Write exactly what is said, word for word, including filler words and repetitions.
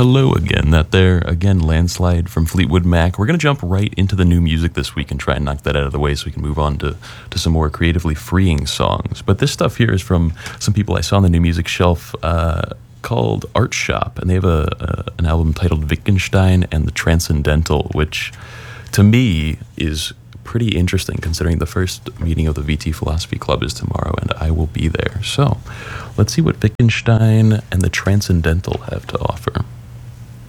Hello again. That there, again, Landslide from Fleetwood Mac. We're going to jump right into the new music this week and try and knock that out of the way so we can move on to, to some more creatively freeing songs. But this stuff here is from some people I saw on the new music shelf uh, called Art Shop, and they have a, a an album titled Wittgenstein and the Transcendental, which to me is pretty interesting considering the first meeting of the V T Philosophy Club is tomorrow and I will be there. So let's see what Wittgenstein and the Transcendental have to offer.